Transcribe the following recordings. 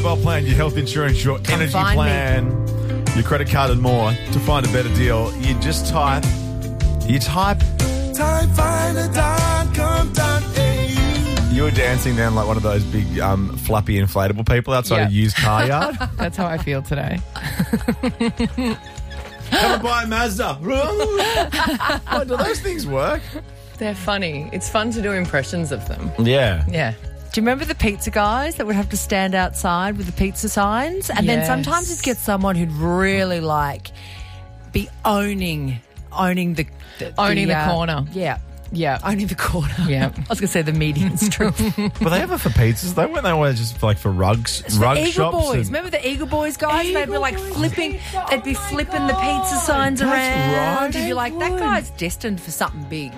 Well planned, your health insurance, your energy plan, your credit card and more. To find a better deal, you just type. Timefinder.com.au. You were dancing down like one of those big fluffy inflatable people outside a used car yard. That's how I feel today. Come and buy a Mazda. Oh, do those things work? They're funny. It's fun to do impressions of them. Yeah. Yeah. Do you remember the pizza guys that would have to stand outside with the pizza signs? And then sometimes you'd get someone who'd really be owning the corner. Yeah. Yeah. Owning the corner. Yeah. I was going to say the median strip. Were they ever for pizzas though? Weren't they always just for rugs? Rug Eagle shops? Boys. Remember the Eagle Boys guys? They'd be flipping the pizza signs around. Right. And you're like, that guy's destined for something big.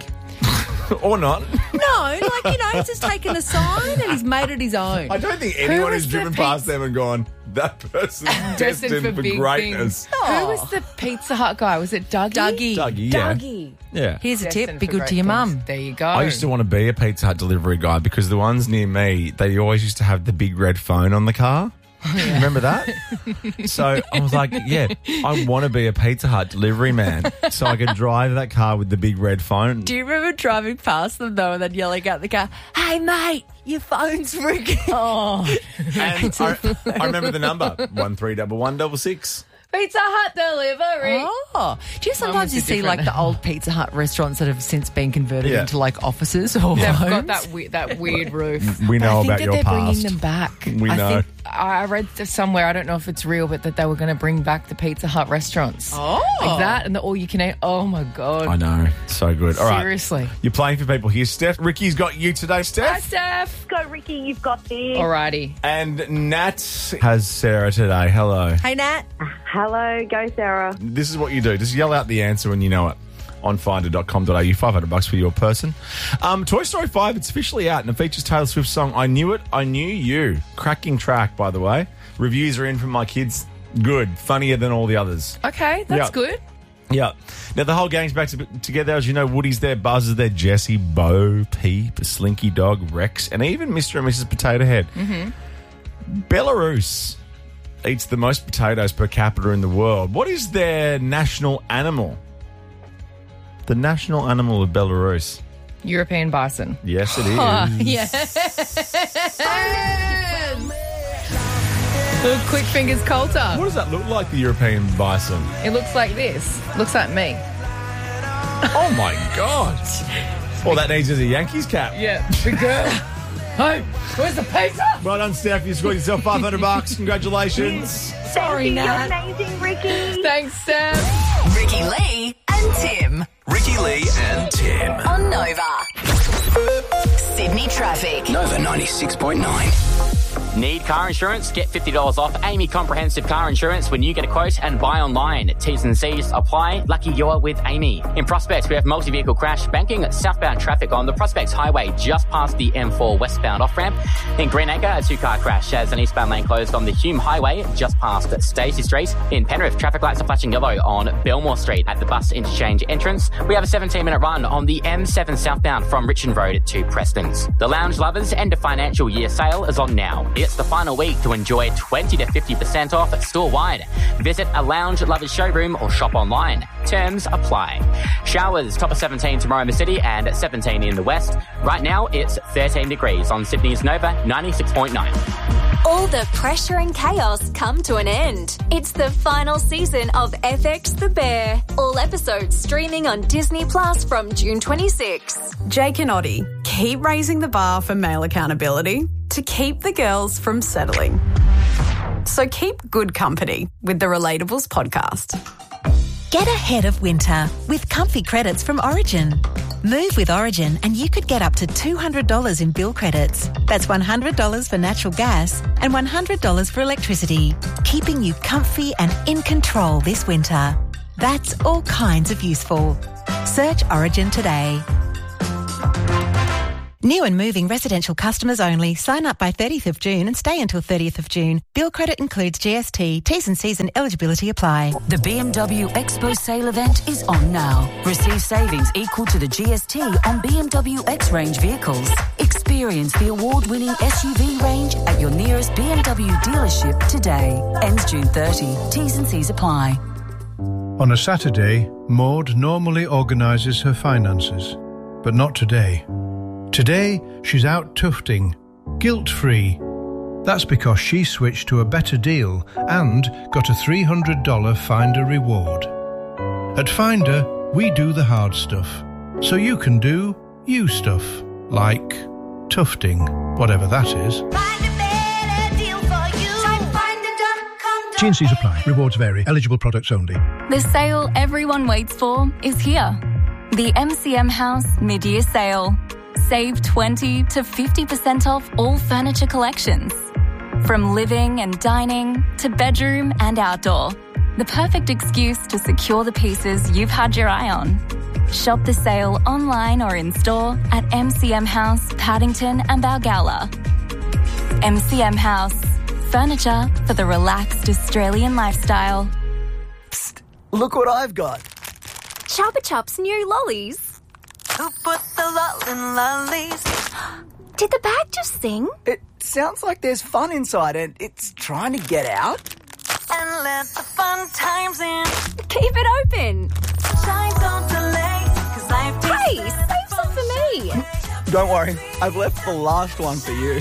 Or not. No, he's just taken the sign and he's made it his own. I don't think anyone has driven past them and gone, that person's destined for big greatness. Who was the Pizza Hut guy? Was it Dougie? Dougie, yeah. Here's a tip. Destined Be for good great to your things. mum. There you go. I used to want to be a Pizza Hut delivery guy because the ones near me, they always used to have the big red phone on the car. Remember that? So I was like, I want to be a Pizza Hut delivery man so I could drive that car with the big red phone. Do you remember driving past them, though, and then yelling out the car, "Hey, mate, your phone's ringing." Oh. And I remember the number, 131166. Pizza Hut delivery. Oh. Do you sometimes you see the old Pizza Hut restaurants that have since been converted into They've offices or homes? got that weird roof. We know I think about that your they're past. bringing them back. We know. I read somewhere, I don't know if it's real, but that they were going to bring back the Pizza Hut restaurants. Oh. Like that and the all-you-can-eat. Oh, my God. I know. So good. All right. Seriously. You're playing for people here. Steph, Ricky's got you today, Steph. Hi, Steph. Go, Ricky, you've got this. Alrighty. And Nat has Sarah today. Hello. Hey, Nat. Hello, go, Sarah. This is what you do. Just yell out the answer when you know it. On finder.com.au, $500 for your person. Toy Story 5, it's officially out and it features Taylor Swift's song, I Knew It, I Knew You. Cracking track, by the way. Reviews are in from my kids. Good. Funnier than all the others. Okay, that's good. Yeah. Now, the whole gang's back together. As you know, Woody's there, Buzz is there, Jessie, Bo, Peep, Slinky Dog, Rex, and even Mr. and Mrs. Potato Head. Mm-hmm. Belarus eats the most potatoes per capita in the world. What is their national animal? The national animal of Belarus. European bison. Yes, it is. Yes. Little quick fingers Coulter. What does that look like, the European bison? It looks like this. Looks like me. Oh, my God. All that needs is a Yankees cap. Yeah, big girl. Hey, where's the pizza? Well done, Steph. You scored yourself $500. Congratulations. Sorry, Nat. You're amazing, Ricky. Thanks, Steph. Ricky Lee and Tim. Ricky Lee and Tim. On Nova. Sydney traffic. Nova 96.9. Need car insurance? Get $50 off Amy Comprehensive Car Insurance when you get a quote and buy online. T's and C's apply. Lucky you're with Amy. In Prospect, we have multi-vehicle crash banking southbound traffic on the Prospect Highway just past the M4 westbound off-ramp. In Greenacre, a two-car crash as an eastbound lane closed on the Hume Highway just past Stacey Street. In Penrith, traffic lights are flashing yellow on Belmore Street at the bus interchange entrance. We have a 17-minute run on the M7 southbound from Richmond Road to Prestons. The Lounge Lovers end of financial year sale is on now. It's the final week to enjoy 20 to 50% off store-wide. Visit a Lounge Lovers showroom or shop online. Terms apply. Showers, top of 17 tomorrow in the city and 17 in the west. Right now, it's 13 degrees on Sydney's Nova 96.9. All the pressure and chaos come to an end. It's the final season of FX The Bear. All episodes streaming on Disney Plus from June 26. Jake and Oddie keep raising the bar for male accountability to keep the girls from settling. So keep good company with the Relatables podcast. Get ahead of winter with comfy credits from Origin. Move with Origin and you could get up to $200 in bill credits. That's $100 for natural gas and $100 for electricity, keeping you comfy and in control this winter. That's all kinds of useful. Search Origin today. New and moving residential customers only. Sign up by 30th of June and stay until 30th of June. Bill credit includes GST. T's and C's and eligibility apply. The BMW Expo sale event is on now. Receive savings equal to the GST on BMW X-Range vehicles. Experience the award-winning SUV range at your nearest BMW dealership today. Ends June 30. T's and C's apply. On a Saturday, Maud normally organises her finances, but not today. Today, she's out tufting, guilt-free. That's because she switched to a better deal and got a $300 Finder reward. At Finder, we do the hard stuff, so you can do you stuff, like tufting, whatever that is. T&Cs apply. Rewards vary. Eligible products only. The sale everyone waits for is here. The MCM House Mid-Year Sale. Save 20 to 50% off all furniture collections. From living and dining to bedroom and outdoor. The perfect excuse to secure the pieces you've had your eye on. Shop the sale online or in store at MCM House, Paddington and Balgowlah. MCM House. Furniture for the relaxed Australian lifestyle. Psst, look what I've got. Chupa Chups new lollies. Who put the lol in lollies? Did the bag just sing? It sounds like there's fun inside and it's trying to get out. And let the fun times in. Keep it open. Shine, don't delay, 'cause I've Hey, save some for me. Don't worry, I've left the last one for you.